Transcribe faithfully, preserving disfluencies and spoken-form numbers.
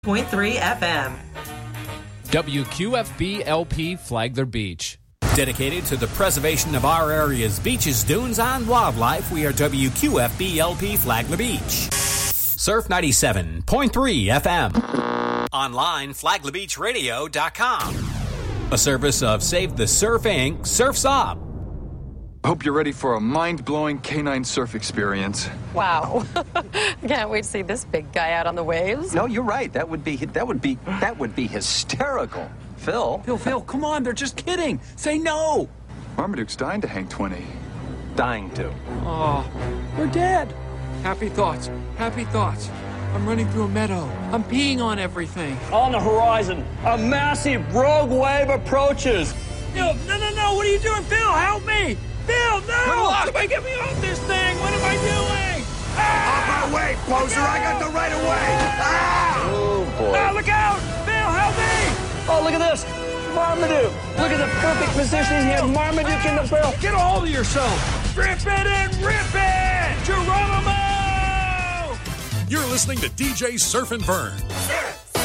point three F M. W Q F B L P Flagler Beach. Dedicated to the preservation of our area's beaches, dunes, and wildlife, we are W Q F B L P Flagler Beach. Surf ninety-seven point three F M. Online, flagler beach radio dot com. A service of Save the Surf Incorporated. Surf's Up. Hope you're ready for a mind-blowing canine surf experience. Wow. Can't wait to see this big guy out on the waves. No, you're right. That would be that would be that would be hysterical. Phil. Phil, Phil, come on, they're just kidding. Say no. Marmaduke's dying to hang twenty. Dying to. Oh, we're dead. Happy thoughts. Happy thoughts. I'm running through a meadow. I'm peeing on everything. On the horizon, a massive rogue wave approaches. Phil, no, no, no. What are you doing? Phil, help me. Phil, no! Somebody get me off this thing! What am I doing? Ah! Off my way, poser! I got the right of way! Ah! Oh, boy. Ah, look out! Phil, help me! Oh, look at this! Marmaduke! Look at the perfect positioning here. Marmaduke in the barrel. Get a hold of yourself! Rip it and rip it! Geronimo! You're listening to D J Surf and Burn.